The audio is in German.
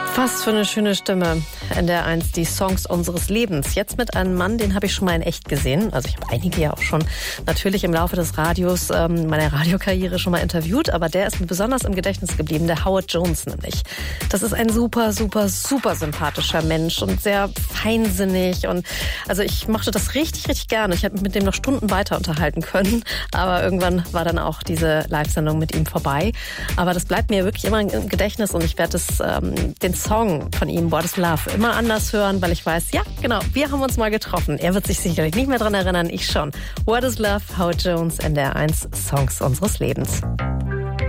Was für eine schöne Stimme. NDR 1, die Songs unseres Lebens. Jetzt mit einem Mann, den habe ich schon mal in echt gesehen. Also ich habe einige ja auch schon natürlich im Laufe des Radios meiner Radiokarriere schon mal interviewt. Aber der ist mir besonders im Gedächtnis geblieben, der Howard Jones nämlich. Das ist ein super, super, super sympathischer Mensch und sehr feinsinnig. Und also ich mochte das richtig, richtig gerne. Ich hätte mich mit dem noch Stunden weiter unterhalten können. Aber irgendwann war dann auch diese Live-Sendung mit ihm vorbei. Aber das bleibt mir wirklich immer im Gedächtnis und ich werde den Song von ihm, What is Love, immer anders hören, weil ich weiß, ja, genau, wir haben uns mal getroffen. Er wird sich sicherlich nicht mehr dran erinnern, ich schon. What is Love, Howard Jones, NDR 1, Songs unseres Lebens.